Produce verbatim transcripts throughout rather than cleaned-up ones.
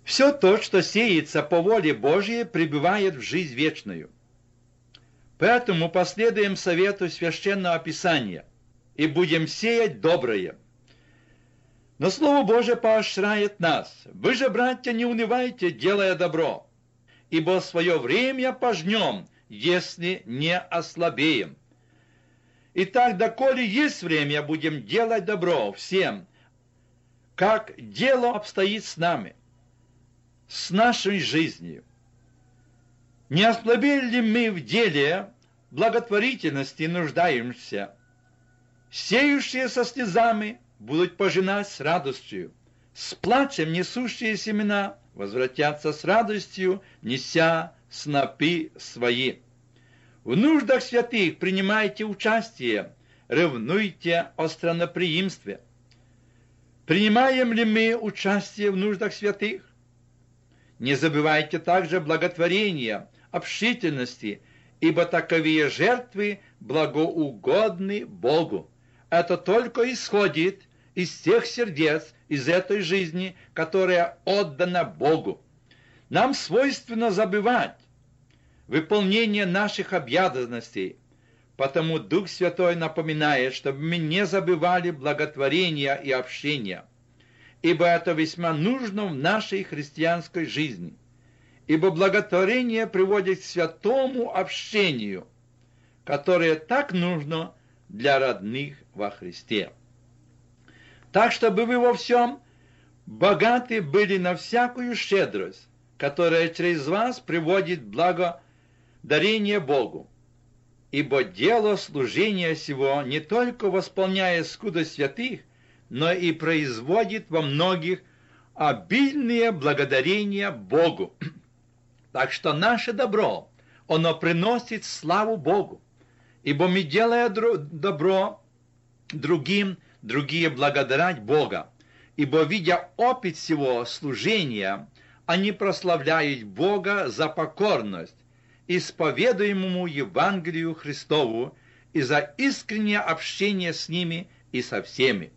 Все то, что сеется по воле Божьей, пребывает в жизнь вечную. Поэтому последуем совету Священного Писания и будем сеять доброе. Но Слово Божие поощряет нас. Вы же, братья, не унывайте, делая добро, ибо свое время пожнем, если не ослабеем. Итак, доколе есть время, будем делать добро всем, как дело обстоит с нами, с нашей жизнью. Не ослабели ли мы в деле благотворительности нуждаемся? Сеющие со слезами будут пожинать с радостью, с плачем несущие семена возвратятся с радостью, неся снопы свои. В нуждах святых принимайте участие, ревнуйте о странноприимстве. Принимаем ли мы участие в нуждах святых? Не забывайте также благотворения, общительности, ибо таковые жертвы благоугодны Богу. Это только исходит из тех сердец, из этой жизни, которая отдана Богу. Нам свойственно забывать выполнение наших обязанностей, потому Дух Святой напоминает, чтобы мы не забывали благотворения и общения, ибо это весьма нужно в нашей христианской жизни. Ибо благотворение приводит к святому общению, которое так нужно для родных во Христе. Так, чтобы вы во всем богаты были на всякую щедрость, которая через вас приводит благодарение Богу. Ибо дело служения сего не только восполняет скудость святых, но и производит во многих обильные благодарения Богу. Так что наше добро, оно приносит славу Богу. Ибо мы, делая добро другим, другие благодарят Бога. Ибо, видя опыт всего служения, они прославляют Бога за покорность исповедуемому Евангелию Христову и за искреннее общение с ними и со всеми.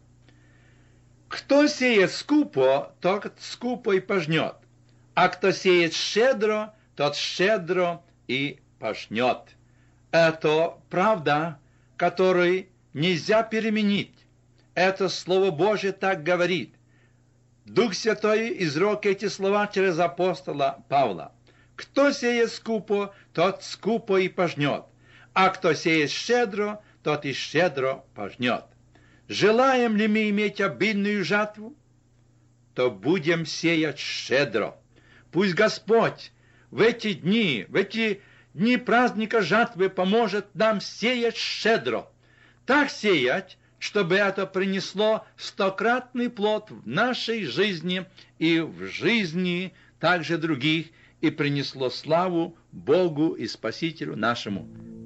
Кто сеет скупо, тот скупо и пожнет, а кто сеет щедро, тот щедро и пожнет. Это правда, которую нельзя переменить. Это Слово Божие так говорит. Дух Святой изрек эти слова через апостола Павла. Кто сеет скупо, тот скупо и пожнет, а кто сеет щедро, тот и щедро пожнет. Желаем ли мы иметь обильную жатву, то будем сеять щедро. Пусть Господь в эти дни, в эти дни праздника жатвы поможет нам сеять щедро. Так сеять, чтобы это принесло стократный плод в нашей жизни и в жизни также других, и принесло славу Богу и Спасителю нашему.